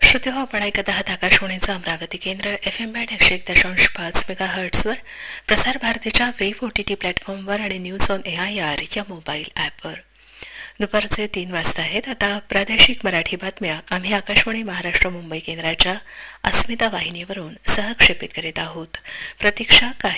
श्रोते हो, आपण ऐकत आहात आकाशवाणीचं अमरावती केंद्र FM बँड 101.5 मेगाहर्ट्झवर, प्रसार भारतीच्या वेब OTT प्लॅटफॉर्मवर आणि न्यूज ऑन AIR या मोबाईल ॲपवर. दुपारचे 3 वाजता आहेत. आता प्रादेशिक मराठी बातम्या आम्ही आकाशवाणी महाराष्ट्र मुंबई केंद्राच्या अस्मिता वाहिनीवरून सहक्षेपित करीत आहोत. प्रतीक्षा